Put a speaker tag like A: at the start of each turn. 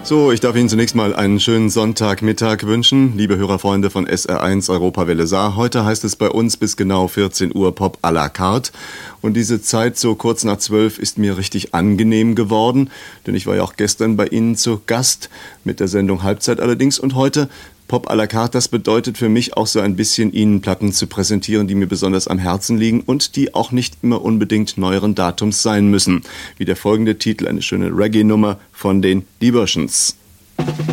A: So, ich darf Ihnen zunächst mal einen schönen Sonntagmittag wünschen, liebe Hörerfreunde von SR1 Europawelle Saar. Heute heißt es bei uns bis genau 14 Uhr Pop à la carte. Und diese Zeit so kurz nach 12 ist mir richtig angenehm geworden, denn ich war ja auch gestern bei Ihnen zu Gast, mit der Sendung Halbzeit allerdings. Und heute Pop à la carte, das bedeutet für mich auch so ein bisschen, Ihnen Platten zu präsentieren, die mir besonders am Herzen liegen und die auch nicht immer unbedingt neueren Datums sein müssen. Wie der folgende Titel, eine schöne Reggae-Nummer von den Diversions.